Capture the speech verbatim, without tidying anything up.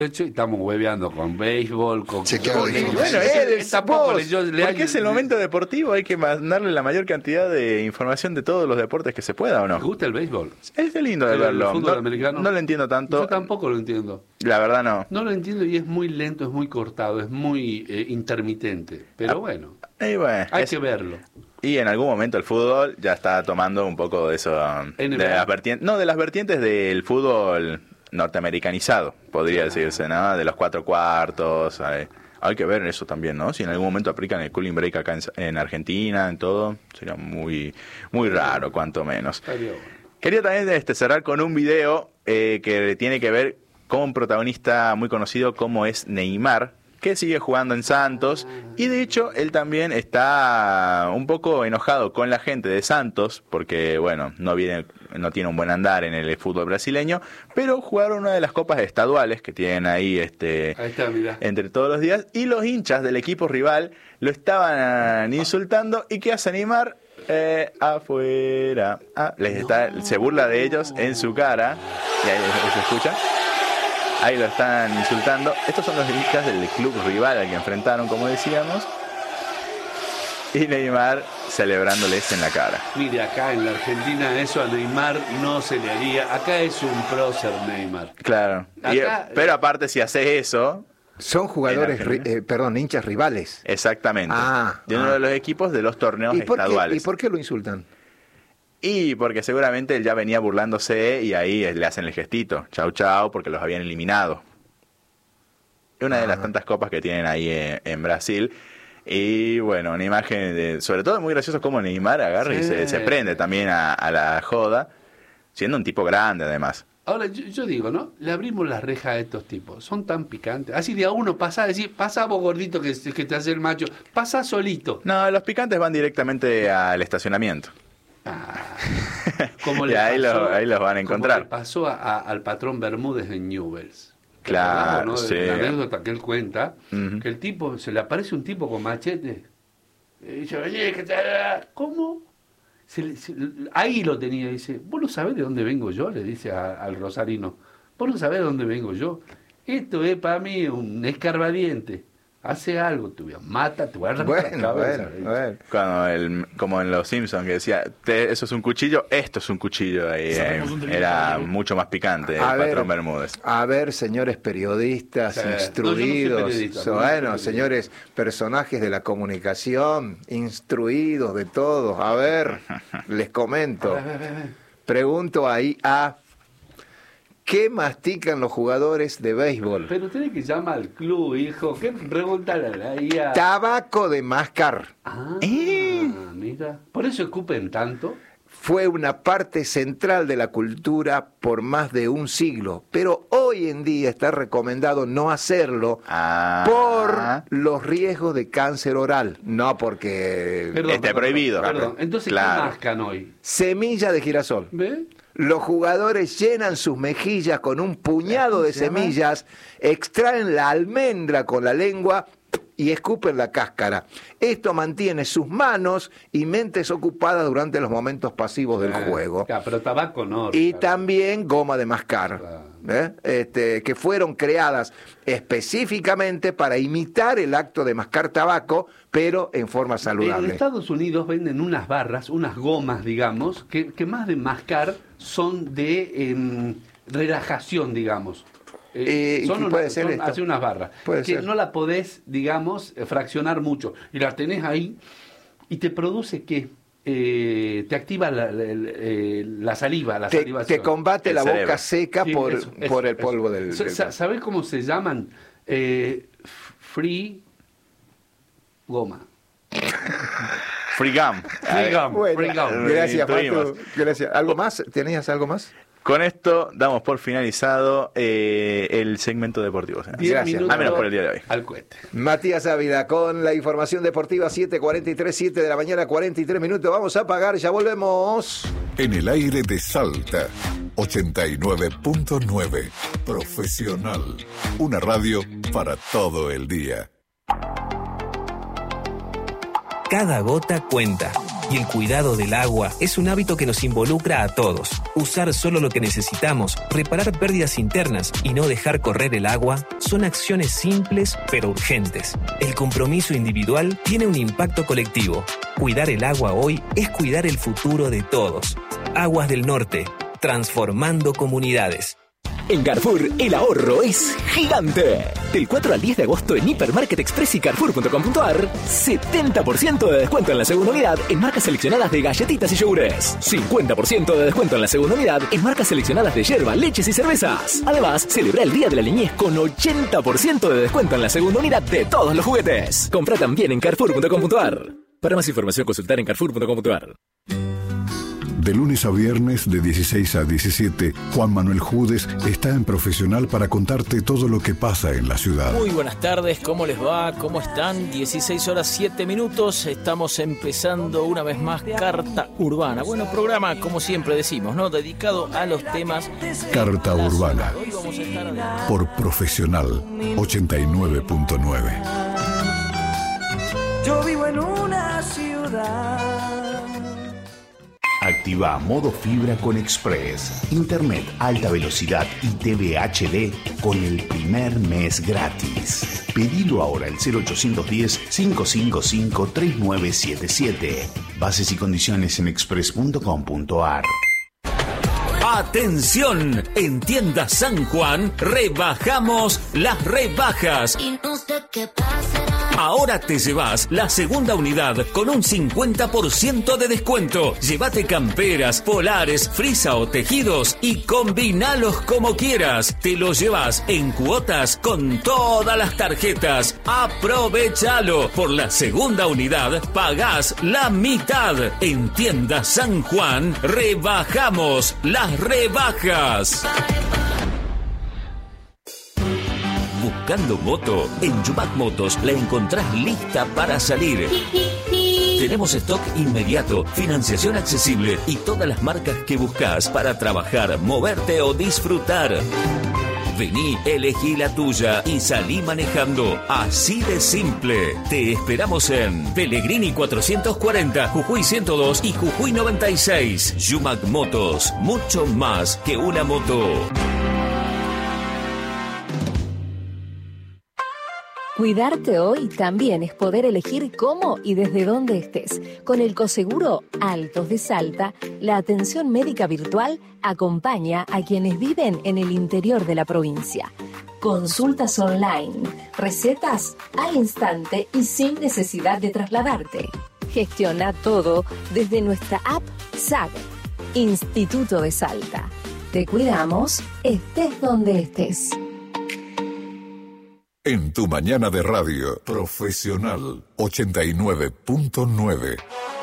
hecho, y estamos hueveando con béisbol, con... Sí, con- claro. con- Bueno, él, tampoco vos, le- yo le- porque es el momento deportivo, hay que mandarle la mayor cantidad de información de todos los deportes que se pueda, ¿o ¿Te no? gusta el béisbol? Es lindo de El verlo. fútbol No, americano. no lo entiendo tanto. Yo tampoco lo entiendo. La verdad no. No lo entiendo y es muy lento, es muy cortado, es muy eh, intermitente. Pero Ah, bueno, Y bueno, hay es- que verlo. y en algún momento el fútbol ya está tomando un poco de eso, um, N B A. de las vertientes, no, de las vertientes del fútbol norteamericanizado, podría decirse, ¿no? De los cuatro cuartos. Hay, hay que ver eso también, ¿no? Si en algún momento aplican el cooling break acá en, en Argentina, en todo, sería muy, muy raro, cuanto menos. Estaría bueno. Quería también este, cerrar con un video eh, que tiene que ver con un protagonista muy conocido como es Neymar, que sigue jugando en Santos, y de hecho él también está un poco enojado con la gente de Santos, porque bueno, no viene, no tiene un buen andar en el fútbol brasileño, pero jugaron una de las copas estaduales que tienen ahí este Ahí está, mirá. entre todos los días, y los hinchas del equipo rival lo estaban insultando. ¿Y qué hace Neymar? Eh, afuera. Ah, les está, se burla de ellos en su cara, y ahí se escucha. Ahí lo están insultando. Estos son los hinchas del club rival al que enfrentaron, como decíamos. Y Neymar celebrándoles en la cara. Mire, acá en la Argentina eso a Neymar no se le haría. Acá es un prócer Neymar. Claro. Y, Acá- pero aparte, si haces eso, Son jugadores, En ri- Argentina. eh, perdón, hinchas rivales. exactamente. Ah, de uno ah. de los equipos de los torneos ¿Y por, qué, estaduales. ¿Y por qué lo insultan? Y porque seguramente él ya venía burlándose y ahí le hacen el gestito. Chau, chau, porque los habían eliminado. Es una de las Ah. tantas copas que tienen ahí en, en Brasil. Y bueno, una imagen de, sobre todo muy gracioso como Neymar agarra y Sí. se, se prende también a, a la joda, siendo un tipo grande además. Ahora, yo, yo digo, ¿no? Le abrimos las rejas a estos tipos. Son tan picantes. Así de a uno pasa a decir, pasa vos gordito que, que te hace el macho. Pasa solito. No, los picantes van directamente al estacionamiento. Ah, como Y le ahí pasó- lo- ahí los van a como encontrar. le pasó a- a- al patrón Bermúdez en Newell's. ¿Te Claro, acordás, no? sí. De la anécdota que él cuenta, Ujú. que el tipo, se le aparece un tipo con machete. Y dice, oye, ¿qué tal? ¿Cómo? Se le- se- ahí lo tenía, dice, ¿vos no sabés de dónde vengo yo? Le dice a- al rosarino, ¿vos no sabés de dónde vengo yo? Esto es para mí un escarbadiente. Hace algo, te voy a matar, te voy a arrancar Bueno, la cabeza. bueno, bueno. Cuando el, como en Los Simpsons que decía, "Te- eso es un cuchillo, esto es un cuchillo". Ahí, eh, era mucho más picante el A ver, patrón Bermúdez. A ver, señores periodistas, Sí. instruidos, No, yo no soy periodista, so- no soy bueno, periodista. señores personajes de la comunicación, instruidos de todos. A ver, les comento. A ver, a ver, a ver. Pregunto ahí a ¿qué mastican los jugadores de béisbol? Pero tenés que llamar al club, hijo. ¿Qué preguntarle ahí a... Tabaco de mascar. Ah, Eh. mira. Por eso escupen tanto. Fue una parte central de la cultura por más de un siglo, pero hoy en día está recomendado no hacerlo Ah, por los riesgos de cáncer oral, no porque Perdón, Esté perdón, prohibido. Perdón. Entonces, Claro. ¿qué mascan hoy? semilla de girasol. ¿Ve? Los jugadores llenan sus mejillas con un puñado de se llama? semillas, extraen la almendra con la lengua y escupen la cáscara. Esto mantiene sus manos y mentes ocupadas durante los momentos pasivos del Ah, juego. claro, pero tabaco no. Y Ricardo. también goma de mascar, Claro. ¿eh? este, que fueron creadas específicamente para imitar el acto de mascar tabaco, pero en forma En saludable. Estados Unidos venden unas barras, unas gomas, digamos, que, que más de mascar son de em, relajación, digamos. Eh, son ¿y una- puede ser son esto? así unas barras. Puede que ser. no la podés, digamos, eh, fraccionar mucho. Y la tenés ahí y te produce que eh, te activa la, la- la- eh, la saliva, la Te, salivación. te combate El la cerebro. boca seca Sí, por, eso, eso, por el eso. polvo del... Sa- del- sa- ¿Sabés cómo se llaman? Eh, free goma. Free gum. Free gum. Bueno, free gum. gracias, Tuvimos. Fatu, gracias. ¿Algo más? ¿Tenías algo más? Con esto damos por finalizado eh, el segmento deportivo. señor. Diez Gracias. minutos Al menos por el día de hoy. Al cohete. Matías Ávila con la información deportiva, siete cuarenta y tres, siete de la mañana, cuarenta y tres minutos. Vamos a pagar, ya volvemos. En el aire de Salta, ochenta y nueve punto nueve. Profesional. Una radio para todo el día. Cada gota cuenta. Y el cuidado del agua es un hábito que nos involucra a todos. Usar solo lo que necesitamos, reparar pérdidas internas y no dejar correr el agua son acciones simples pero urgentes. El compromiso individual tiene un impacto colectivo. Cuidar el agua hoy es cuidar el futuro de todos. Aguas del Norte, transformando comunidades. En Carrefour, el ahorro es gigante. Del cuatro al diez de agosto en Hipermarket Express y Carrefour punto com punto ar, setenta por ciento de descuento en la segunda unidad en marcas seleccionadas de galletitas y yogures. cincuenta por ciento de descuento en la segunda unidad en marcas seleccionadas de yerba, leches y cervezas. Además, celebra el Día de la Niñez con ochenta por ciento de descuento en la segunda unidad de todos los juguetes. Compra también en Carrefour punto com punto ar. Para más información, consultar en Carrefour punto com punto ar. De lunes a viernes, de dieciséis a diecisiete, Juan Manuel Judes está en Profesional para contarte todo lo que pasa en la ciudad. Muy buenas tardes, ¿cómo les va? ¿Cómo están? dieciséis horas siete minutos, estamos empezando una vez más Carta Urbana. Bueno, programa, como siempre decimos, ¿no? Dedicado a los temas... Carta Urbana, Hoy vamos a estar... por Profesional ochenta y nueve punto nueve. Yo vivo en una ciudad. Activa modo fibra con Express, internet alta velocidad y T V H D con el primer mes gratis. Pedilo ahora al cero ochocientos diez, cinco cinco cinco, tres nueve siete siete. Bases y condiciones en express punto com punto ar. ¡Atención! En Tienda San Juan rebajamos las rebajas. Y no sé qué pasará. Ahora te llevas la segunda unidad con un cincuenta por ciento de descuento. Llévate camperas, polares, frisa o tejidos y combinalos como quieras. Te los llevas en cuotas con todas las tarjetas. ¡Aprovechalo! Por la segunda unidad pagás la mitad. En Tienda San Juan rebajamos las rebajas. Buscando moto, en Yumac Motos la encontrás lista para salir. Tenemos stock inmediato, financiación accesible y todas las marcas que buscas para trabajar, moverte o disfrutar. Vení, elegí la tuya y salí manejando. Así de simple. Te esperamos en Pellegrini cuatrocientos cuarenta, Jujuy ciento dos y Jujuy noventa y seis. Yumac Motos, mucho más que una moto. Cuidarte hoy también es poder elegir cómo y desde dónde estés. Con el Coseguro Altos de Salta, la atención médica virtual acompaña a quienes viven en el interior de la provincia. Consultas online, recetas al instante y sin necesidad de trasladarte. Gestiona todo desde nuestra app S A G, Instituto de Salta. Te cuidamos, estés donde estés. En tu mañana de radio, Profesional ochenta y nueve punto nueve.